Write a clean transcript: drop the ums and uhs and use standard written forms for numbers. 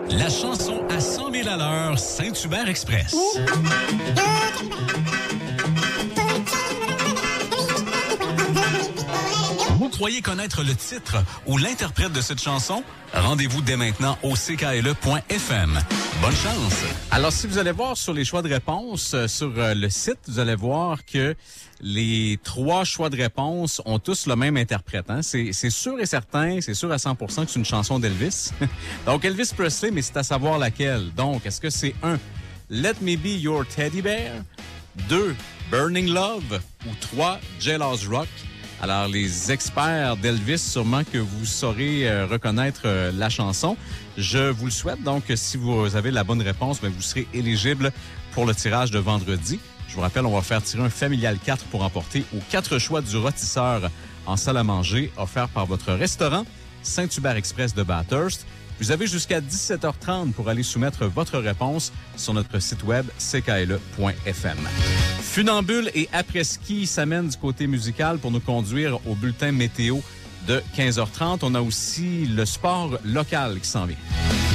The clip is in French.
La chanson à 100 000 à l'heure, Saint-Hubert Express. Vous croyez connaître le titre ou l'interprète de cette chanson? Rendez-vous dès maintenant au ckle.fm. Bonne chance! Alors, si vous allez voir sur les choix de réponse sur le site, vous allez voir que les 3 choix de réponse ont tous le même interprète. Hein? C'est sûr et certain, c'est sûr à 100% que c'est une chanson d'Elvis. Donc, Elvis Presley, mais c'est à savoir laquelle. Donc, est-ce que c'est 1, Let Me Be Your Teddy Bear, 2, Burning Love ou 3, Jailhouse Rock? Alors, les experts d'Elvis, sûrement que vous saurez reconnaître la chanson. Je vous le souhaite. Donc, si vous avez la bonne réponse, bien, vous serez éligible pour le tirage de vendredi. Je vous rappelle, on va faire tirer un familial 4 pour emporter aux 4 choix du rôtisseur en salle à manger offert par votre restaurant Saint-Hubert Express de Bathurst. Vous avez jusqu'à 17h30 pour aller soumettre votre réponse sur notre site web ckle.fm. Funambule et après-ski s'amènent du côté musical pour nous conduire au bulletin météo de 15h30. On a aussi le sport local qui s'en vient.